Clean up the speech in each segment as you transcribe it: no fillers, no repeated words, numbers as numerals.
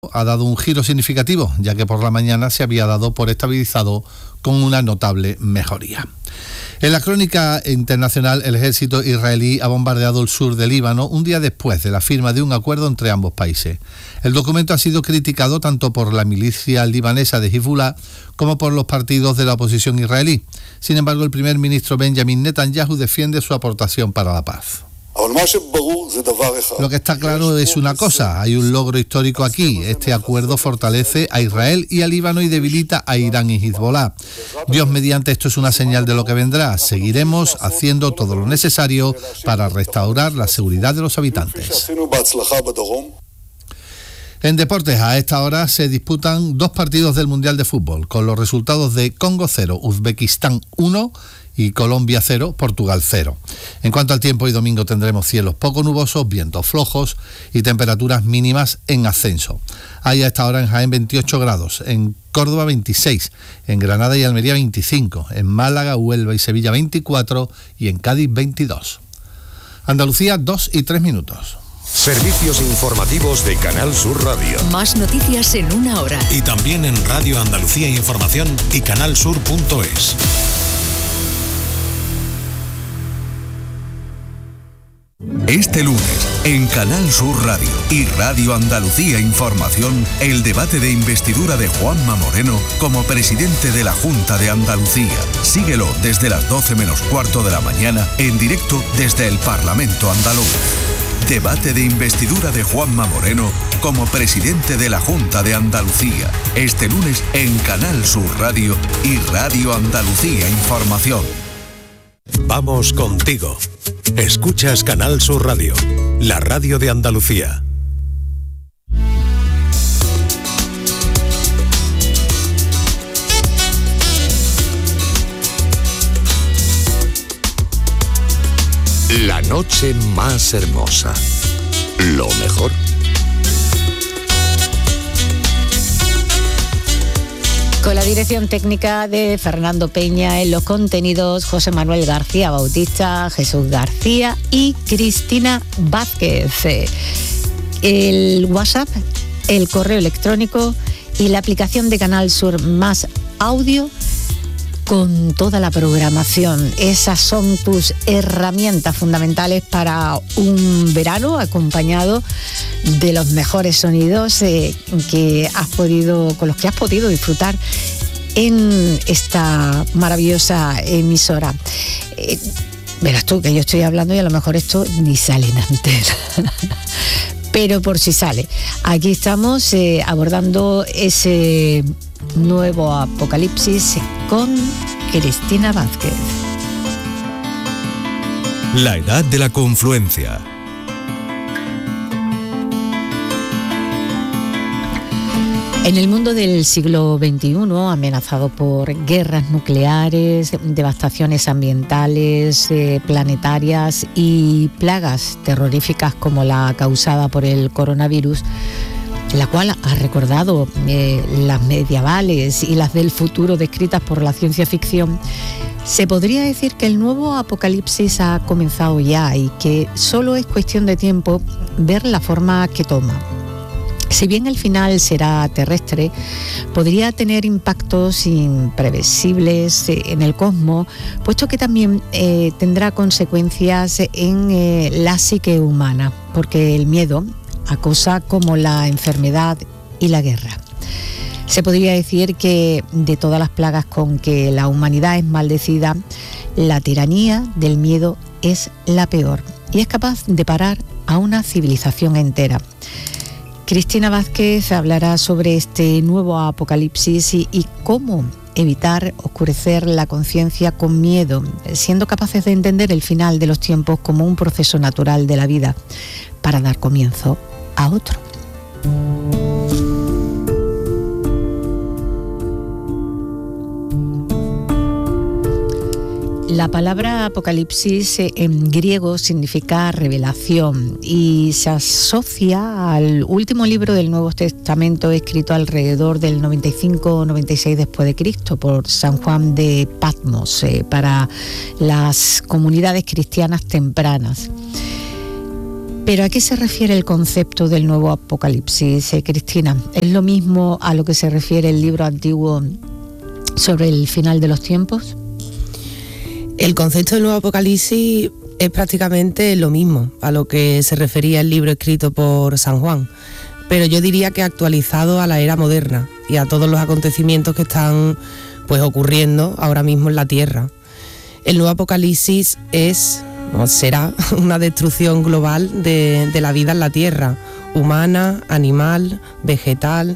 ha dado un giro significativo, ya que por la mañana se había dado por estabilizado con una notable mejoría. En la crónica internacional, el ejército israelí ha bombardeado el sur del Líbano un día después de la firma de un acuerdo entre ambos países. El documento ha sido criticado tanto por la milicia libanesa de Hezbollah como por los partidos de la oposición israelí. Sin embargo, el primer ministro Benjamin Netanyahu defiende su aportación para la paz. Lo que está claro es una cosa, hay un logro histórico aquí. Este acuerdo fortalece a Israel y a Líbano y debilita a Irán y Hezbollah. Dios mediante, esto es una señal de lo que vendrá. Seguiremos haciendo todo lo necesario para restaurar la seguridad de los habitantes. En deportes, a esta hora se disputan dos partidos del Mundial de Fútbol, con los resultados de Congo 0, Uzbekistán 1 y Colombia 0, Portugal 0. En cuanto al tiempo, hoy domingo tendremos cielos poco nubosos, vientos flojos y temperaturas mínimas en ascenso. Hay a esta hora en Jaén 28 grados, en Córdoba 26, en Granada y Almería 25, en Málaga, Huelva y Sevilla 24 y en Cádiz 22. Andalucía 2 y 3 minutos. Servicios informativos de Canal Sur Radio. Más noticias en una hora. Y también en Radio Andalucía Información y canalsur.es. Este lunes, en Canal Sur Radio y Radio Andalucía Información, el debate de investidura de Juanma Moreno como presidente de la Junta de Andalucía. Síguelo desde las 12 menos cuarto de la mañana, en directo desde el Parlamento andaluz. Debate de investidura de Juanma Moreno como presidente de la Junta de Andalucía. Este lunes en Canal Sur Radio y Radio Andalucía Información. Vamos contigo. Escuchas Canal Sur Radio, la radio de Andalucía. La noche más hermosa. Lo mejor. Con la dirección técnica de Fernando Peña, en los contenidos José Manuel García Bautista, Jesús García y Cristina Vázquez. El WhatsApp, el correo electrónico y la aplicación de Canal Sur Más Audio con toda la programación. Esas son tus herramientas fundamentales para un verano acompañado de los mejores sonidos con los que has podido disfrutar en esta maravillosa emisora. Verás tú que yo estoy hablando y a lo mejor esto ni sale en antena. Pero por si sale. Aquí estamos abordando ese nuevo apocalipsis con Cristina Vázquez. La edad de la confluencia. En el mundo del siglo XXI, amenazado por guerras nucleares, devastaciones ambientales, planetarias y plagas terroríficas como la causada por el coronavirus, la cual ha recordado las medievales y las del futuro descritas por la ciencia ficción, se podría decir que el nuevo apocalipsis ha comenzado ya y que solo es cuestión de tiempo ver la forma que toma. Si bien el final será terrestre, podría tener impactos imprevisibles en el cosmos, puesto que también tendrá consecuencias en la psique humana, porque el miedo acosa como la enfermedad y la guerra. Se podría decir que de todas las plagas con que la humanidad es maldecida, la tiranía del miedo es la peor y es capaz de parar a una civilización entera. Cristina Vázquez hablará sobre este nuevo apocalipsis y cómo evitar oscurecer la conciencia con miedo, siendo capaces de entender el final de los tiempos como un proceso natural de la vida para dar comienzo a otro. La palabra apocalipsis en griego significa revelación y se asocia al último libro del Nuevo Testamento escrito alrededor del 95-96 después de Cristo por San Juan de Patmos para las comunidades cristianas tempranas. Pero ¿a qué se refiere el concepto del nuevo Apocalipsis, Cristina? ¿Es lo mismo a lo que se refiere el libro antiguo sobre el final de los tiempos? El concepto del nuevo Apocalipsis es prácticamente lo mismo a lo que se refería el libro escrito por San Juan, pero yo diría que actualizado a la era moderna y a todos los acontecimientos que están ocurriendo ahora mismo en la Tierra. El nuevo Apocalipsis será una destrucción global de la vida en la Tierra, humana, animal, vegetal.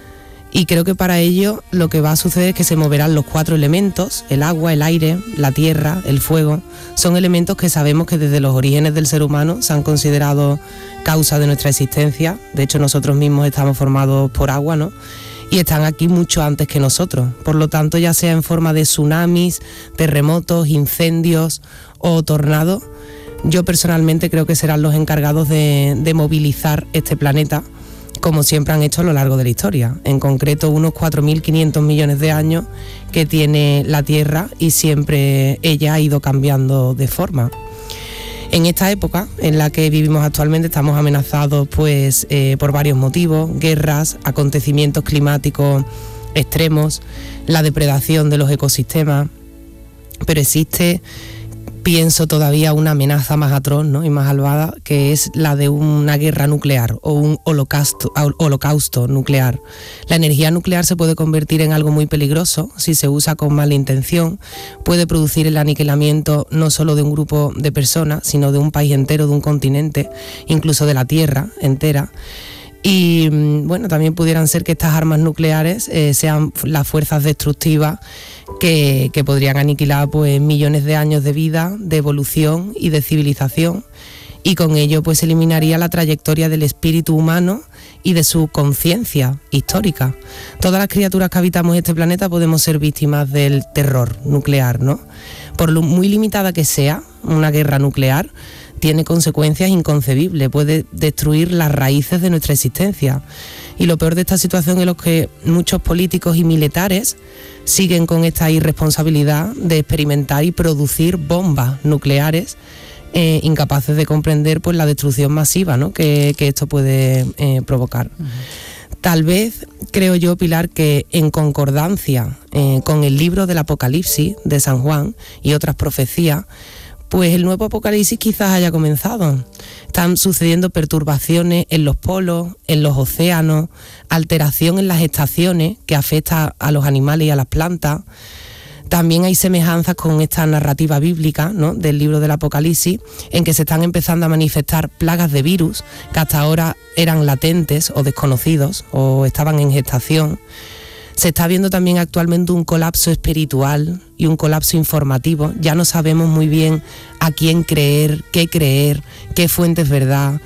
Y creo que para ello lo que va a suceder es que se moverán los 4 elementos: el agua, el aire, la tierra, el fuego. Son elementos que sabemos que desde los orígenes del ser humano se han considerado causa de nuestra existencia. De hecho, nosotros mismos estamos formados por agua, ¿no? Y están aquí mucho antes que nosotros. Por lo tanto, ya sea en forma de tsunamis, terremotos, incendios o tornados, yo personalmente creo que serán los encargados de movilizar este planeta, como siempre han hecho a lo largo de la historia. En concreto, unos 4.500 millones de años que tiene la Tierra, y siempre ella ha ido cambiando de forma. En esta época en la que vivimos actualmente estamos amenazados por varios motivos: guerras, acontecimientos climáticos extremos, la depredación de los ecosistemas, pero existe, pienso, todavía una amenaza más atroz, ¿no?, y más malvada, que es la de una guerra nuclear o un holocausto nuclear. La energía nuclear se puede convertir en algo muy peligroso si se usa con mala intención. Puede producir el aniquilamiento no solo de un grupo de personas, sino de un país entero, de un continente, incluso de la Tierra entera. Y también pudieran ser que estas armas nucleares sean las fuerzas destructivas que podrían aniquilar millones de años de vida, de evolución y de civilización, y con ello se eliminaría la trayectoria del espíritu humano y de su conciencia histórica. Todas las criaturas que habitamos este planeta podemos ser víctimas del terror nuclear, ¿no? Por lo muy limitada que sea una guerra nuclear, tiene consecuencias inconcebibles, puede destruir las raíces de nuestra existencia. Y lo peor de esta situación es lo que muchos políticos y militares siguen con esta irresponsabilidad de experimentar y producir bombas nucleares, incapaces de comprender la destrucción masiva, ¿no?, que esto puede provocar. Tal vez, creo yo, Pilar, que en concordancia con el libro del Apocalipsis de San Juan y otras profecías, el nuevo Apocalipsis quizás haya comenzado. Están sucediendo perturbaciones en los polos, en los océanos, alteración en las estaciones que afecta a los animales y a las plantas. También hay semejanzas con esta narrativa bíblica, ¿no?, del libro del Apocalipsis, en que se están empezando a manifestar plagas de virus que hasta ahora eran latentes o desconocidos o estaban en gestación. Se está viendo también actualmente un colapso espiritual y un colapso informativo. Ya no sabemos muy bien a quién creer, qué fuente es verdad.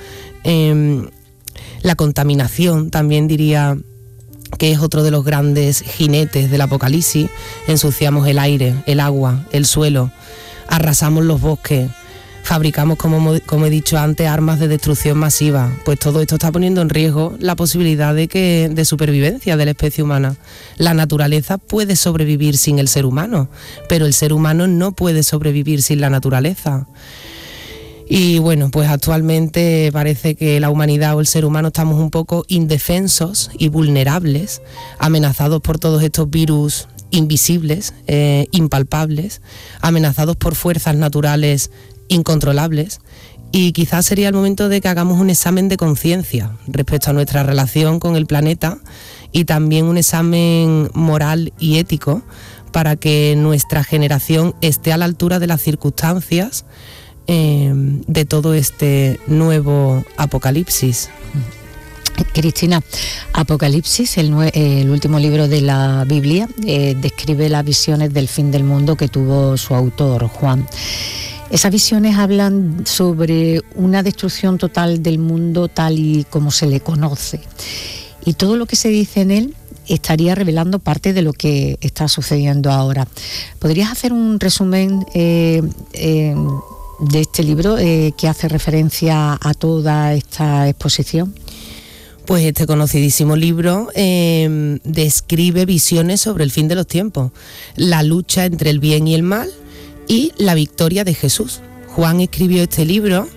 La contaminación también diría que es otro de los grandes jinetes del Apocalipsis. Ensuciamos el aire, el agua, el suelo, arrasamos los bosques, fabricamos, como he dicho antes, armas de destrucción masiva. Todo esto está poniendo en riesgo la posibilidad de supervivencia de la especie humana. La naturaleza puede sobrevivir sin el ser humano, pero el ser humano no puede sobrevivir sin la naturaleza. Y actualmente parece que la humanidad o el ser humano estamos un poco indefensos y vulnerables, amenazados por todos estos virus invisibles, impalpables, amenazados por fuerzas naturales incontrolables, y quizás sería el momento de que hagamos un examen de conciencia respecto a nuestra relación con el planeta, y también un examen moral y ético para que nuestra generación esté a la altura de las circunstancias de todo este nuevo Apocalipsis. Cristina, Apocalipsis, el último libro de la Biblia, describe las visiones del fin del mundo que tuvo su autor, Juan. Esas visiones hablan sobre una destrucción total del mundo tal y como se le conoce. Y todo lo que se dice en él estaría revelando parte de lo que está sucediendo ahora. ¿Podrías hacer un resumen de este libro que hace referencia a toda esta exposición? Este conocidísimo libro describe visiones sobre el fin de los tiempos, la lucha entre el bien y el mal y la victoria de Jesús. Juan escribió este libro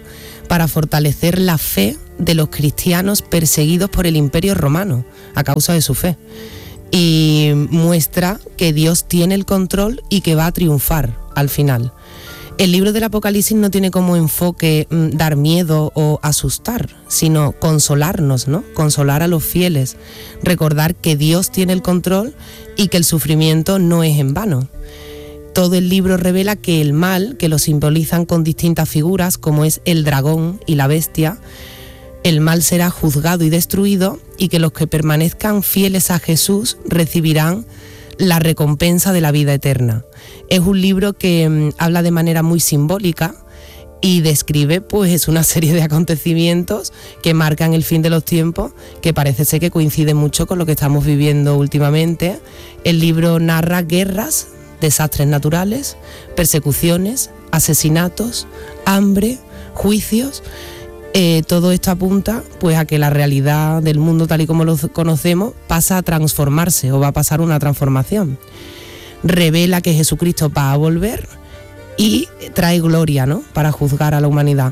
para fortalecer la fe de los cristianos perseguidos por el Imperio Romano a causa de su fe. Y muestra que Dios tiene el control y que va a triunfar al final. El libro del Apocalipsis no tiene como enfoque dar miedo o asustar, sino consolarnos, ¿no? Consolar a los fieles, recordar que Dios tiene el control y que el sufrimiento no es en vano. Todo el libro revela que el mal, que lo simbolizan con distintas figuras, como es el dragón y la bestia, el mal será juzgado y destruido, y que los que permanezcan fieles a Jesús recibirán la recompensa de la vida eterna. Es un libro que habla de manera muy simbólica y describe pues una serie de acontecimientos que marcan el fin de los tiempos, que parece ser que coincide mucho con lo que estamos viviendo últimamente. El libro narra guerras, desastres naturales, persecuciones, asesinatos, hambre, juicios. Todo esto apunta pues a que la realidad del mundo tal y como lo conocemos pasa a transformarse, o va a pasar una transformación. Revela que Jesucristo va a volver y trae gloria, ¿no?, para juzgar a la humanidad.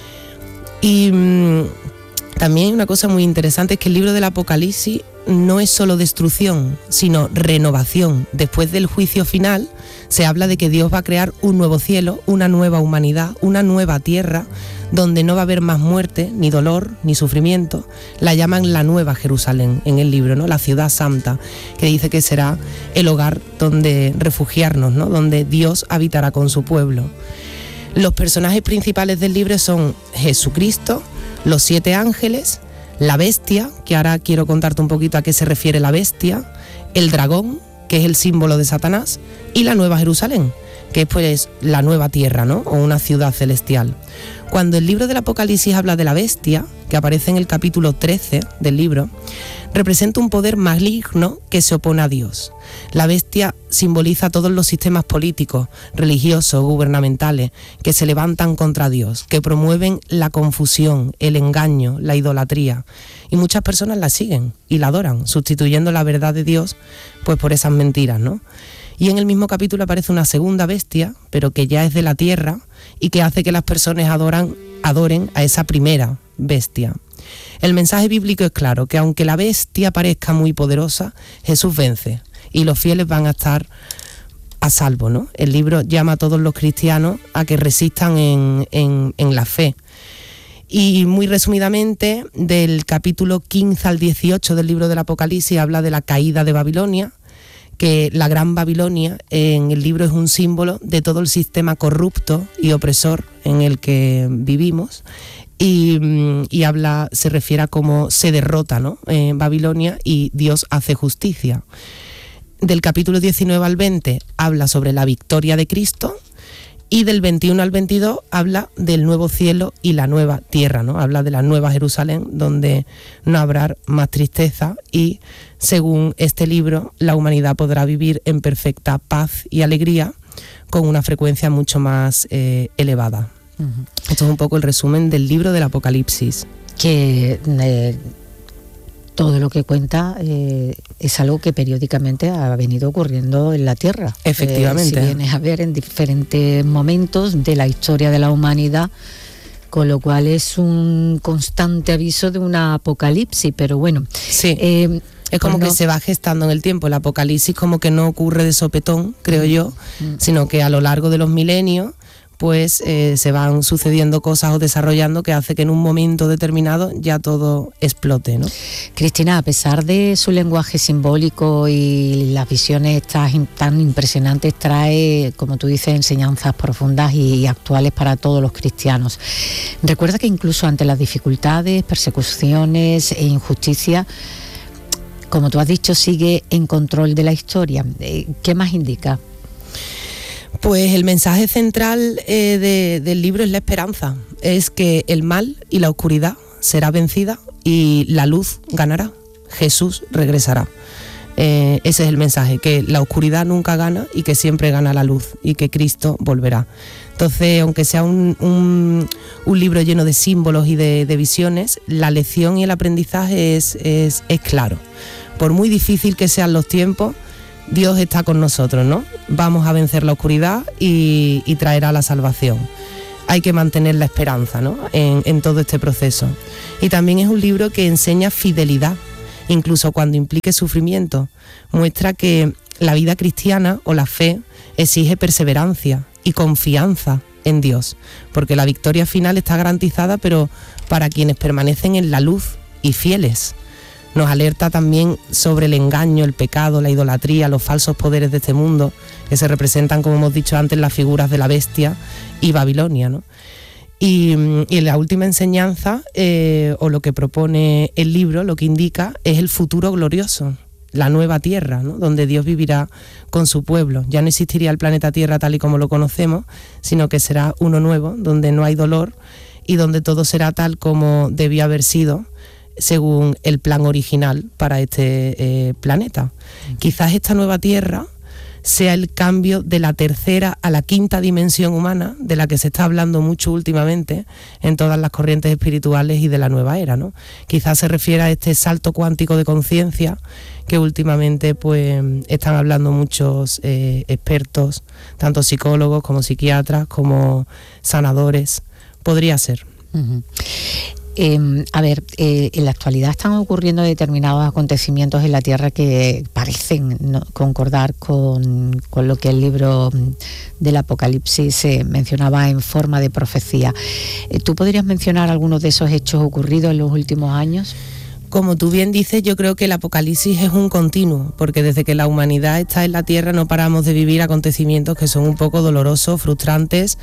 Y también hay una cosa muy interesante, es que el libro del Apocalipsis no es solo destrucción, sino renovación. Después del juicio final se habla de que Dios va a crear un nuevo cielo, una nueva humanidad, una nueva tierra, donde no va a haber más muerte, ni dolor, ni sufrimiento. La llaman la Nueva Jerusalén en el libro, ¿no?, la ciudad santa, que dice que será el hogar donde refugiarnos, ¿no?, donde Dios habitará con su pueblo. Los personajes principales del libro son Jesucristo, los 7 ángeles, la bestia, que ahora quiero contarte un poquito a qué se refiere la bestia, el dragón, que es el símbolo de Satanás, y la Nueva Jerusalén, que es pues la nueva tierra, ¿no?, o una ciudad celestial. Cuando el libro del Apocalipsis habla de la bestia, que aparece en el capítulo 13 del libro, representa un poder maligno que se opone a Dios. La bestia simboliza todos los sistemas políticos, religiosos, gubernamentales, que se levantan contra Dios, que promueven la confusión, el engaño, la idolatría. Y muchas personas la siguen y la adoran, sustituyendo la verdad de Dios pues por esas mentiras, ¿no? Y en el mismo capítulo aparece una segunda bestia, pero que ya es de la tierra y que hace que las personas adoren a esa primera bestia. El mensaje bíblico es claro, que aunque la bestia parezca muy poderosa, Jesús vence y los fieles van a estar a salvo, ¿no? El libro llama a todos los cristianos a que resistan en la fe. Y muy resumidamente, del capítulo 15 al 18 del libro del Apocalipsis habla de la caída de Babilonia, que la Gran Babilonia en el libro es un símbolo de todo el sistema corrupto y opresor en el que vivimos, y se refiere a cómo se derrota, ¿no?, Babilonia, y Dios hace justicia. Del capítulo 19 al 20 habla sobre la victoria de Cristo, y del 21 al 22 habla del nuevo cielo y la nueva tierra, ¿no? Habla de la Nueva Jerusalén, donde no habrá más tristeza y, según este libro, la humanidad podrá vivir en perfecta paz y alegría con una frecuencia mucho más elevada. Uh-huh. Esto es un poco el resumen del libro del Apocalipsis. Que todo lo que cuenta es algo que periódicamente ha venido ocurriendo en la Tierra. Efectivamente. Si vienes a ver en diferentes momentos de la historia de la humanidad, con lo cual es un constante aviso de una apocalipsis, pero bueno. Sí. Es como que se va gestando en el tiempo. El apocalipsis como que no ocurre de sopetón, creo yo, sino que a lo largo de los milenios pues se van sucediendo cosas o desarrollando que hace que en un momento determinado ya todo explote, ¿no? Cristina, a pesar de su lenguaje simbólico y las visiones tan impresionantes, trae, como tú dices, enseñanzas profundas y actuales para todos los cristianos. Recuerda que incluso ante las dificultades, persecuciones e injusticias, como tú has dicho, sigue en control de la historia. ¿Qué más indica? Pues el mensaje central del libro es la esperanza, es que el mal y la oscuridad será vencida y la luz ganará, Jesús regresará. Ese es el mensaje, que la oscuridad nunca gana y que siempre gana la luz y que Cristo volverá. Entonces, aunque sea un libro lleno de símbolos y de visiones, la lección y el aprendizaje es claro. Por muy difícil que sean los tiempos, Dios está con nosotros, ¿no? Vamos a vencer la oscuridad y traerá la salvación. hay que mantener la esperanza, ¿no?, en todo este proceso. Y también es un libro que enseña fidelidad, incluso cuando implique sufrimiento. Muestra que la vida cristiana o la fe exige perseverancia y confianza en Dios, porque la victoria final está garantizada, pero para quienes permanecen en la luz y fieles. Nos alerta también sobre el engaño, el pecado, la idolatría, los falsos poderes de este mundo, que se representan, como hemos dicho antes, las figuras de la bestia y Babilonia, ¿no? Y la última enseñanza, o lo que propone el libro, lo que indica, es el futuro glorioso, la nueva tierra, ¿no?, donde Dios vivirá con su pueblo. Ya no existiría el planeta Tierra tal y como lo conocemos, sino que será uno nuevo, donde no hay dolor y donde todo será tal como debió haber sido, según el plan original para este planeta. Quizás esta nueva tierra sea el cambio de la tercera a la quinta dimensión humana, de la que se está hablando mucho últimamente en todas las corrientes espirituales y de la nueva era, ¿no? Quizás se refiere a este salto cuántico de conciencia que últimamente pues están hablando muchos expertos, tanto psicólogos como psiquiatras como sanadores. Podría ser. Uh-huh. En la actualidad están ocurriendo determinados acontecimientos en la Tierra que parecen no concordar con lo que el libro del Apocalipsis mencionaba en forma de profecía. ¿Tú podrías mencionar algunos de esos hechos ocurridos en los últimos años? Como tú bien dices, yo creo que el Apocalipsis es un continuo, porque desde que la humanidad está en la Tierra no paramos de vivir acontecimientos que son un poco dolorosos, frustrantes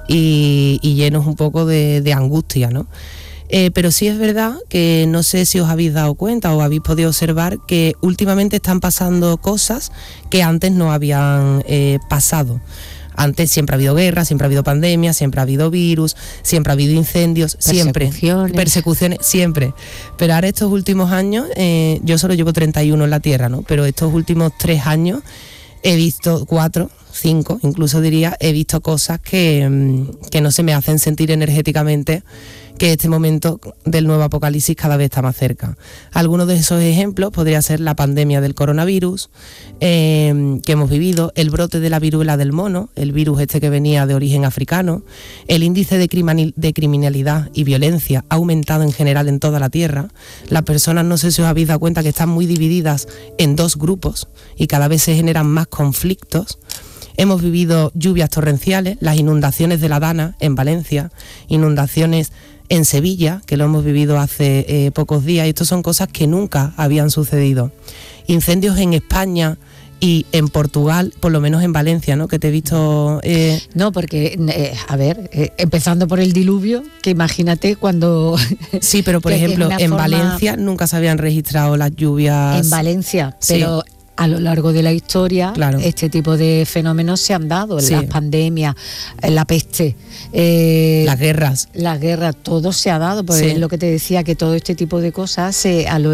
y llenos un poco de angustia, ¿no? Pero sí es verdad que no sé si os habéis dado cuenta o habéis podido observar que últimamente están pasando cosas que antes no habían pasado. Antes siempre ha habido guerra, siempre ha habido pandemia, siempre ha habido virus, siempre ha habido incendios, persecuciones, siempre. Pero ahora estos últimos años, yo solo llevo 31 en la Tierra, ¿no? Pero estos últimos 3 años he visto 4, 5, incluso diría, he visto cosas que no se me hacen sentir energéticamente que este momento del nuevo apocalipsis cada vez está más cerca. Algunos de esos ejemplos podría ser la pandemia del coronavirus que hemos vivido, el brote de la viruela del mono, el virus este que venía de origen africano, el índice de criminalidad y violencia ha aumentado en general en toda la Tierra. Las personas, no sé si os habéis dado cuenta, que están muy divididas en 2 grupos y cada vez se generan más conflictos. Hemos vivido lluvias torrenciales, las inundaciones de la Dana en Valencia, inundaciones en Sevilla, que lo hemos vivido hace pocos días, y esto son cosas que nunca habían sucedido. Incendios en España y en Portugal, por lo menos en Valencia, ¿no?, que te he visto... No, porque, empezando por el diluvio, que imagínate cuando... Sí, pero por ejemplo, en Valencia nunca se habían registrado las lluvias... En Valencia, sí. Pero... A lo largo de la historia, claro, este tipo de fenómenos se han dado, sí. Las pandemias, la peste, las guerras, todo se ha dado, porque sí. Es lo que te decía, que todo este tipo de cosas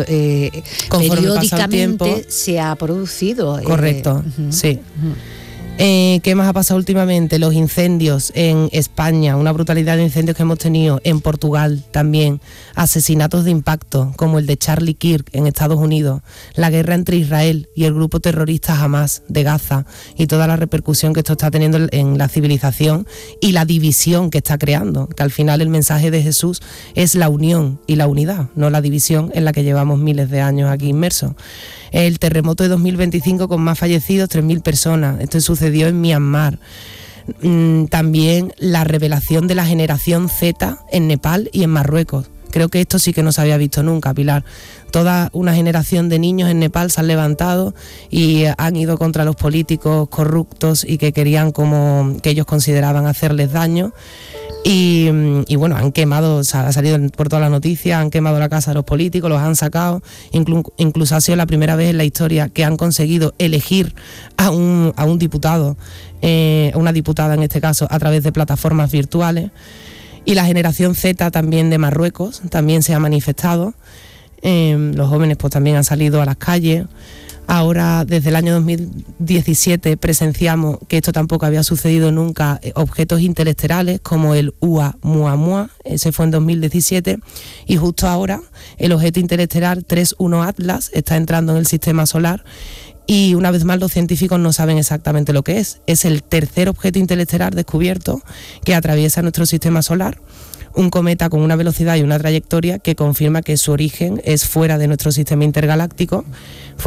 periódicamente se ha producido. Correcto, sí. ¿Qué más ha pasado últimamente? Los incendios en España, una brutalidad de incendios que hemos tenido en Portugal también, asesinatos de impacto como el de Charlie Kirk en Estados Unidos, la guerra entre Israel y el grupo terrorista Hamas de Gaza y toda la repercusión que esto está teniendo en la civilización y la división que está creando, que al final el mensaje de Jesús es la unión y la unidad, no la división en la que llevamos miles de años aquí inmersos. El terremoto de 2025 con más fallecidos, 3.000 personas. Esto sucedió en Myanmar. También la revelación de la generación Z en Nepal y en Marruecos. Creo que esto sí que no se había visto nunca, Pilar. Toda una generación de niños en Nepal se han levantado y han ido contra los políticos corruptos y que querían, como que ellos consideraban, hacerles daño. Y bueno, han quemado, ha salido por todas las noticias, han quemado la casa de los políticos, los han sacado, incluso ha sido la primera vez en la historia que han conseguido elegir a un diputado, una diputada en este caso, a través de plataformas virtuales. Y la generación Z también de Marruecos también se ha manifestado, los jóvenes pues también han salido a las calles. Ahora, desde el año 2017, presenciamos, que esto tampoco había sucedido nunca, objetos interestelares como el Oumuamua, ese fue en 2017, y justo ahora el objeto interestelar 3.1 Atlas está entrando en el sistema solar y una vez más los científicos no saben exactamente lo que es. Es el tercer objeto interestelar descubierto que atraviesa nuestro sistema solar, un cometa con una velocidad y una trayectoria que confirma que su origen es fuera de nuestro sistema intergaláctico. Fue